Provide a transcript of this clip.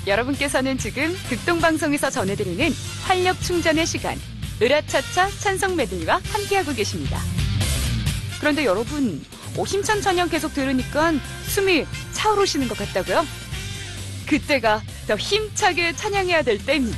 여러분께서는 지금 극동방송에서 전해드리는 활력 충전의 시간, 으라차차 찬송 메들리와 함께하고 계십니다. 그런데 여러분, 힘찬 찬양 계속 들으니까 숨이 차오르시는 것 같다고요? 그때가 더 힘차게 찬양해야 될 때입니다.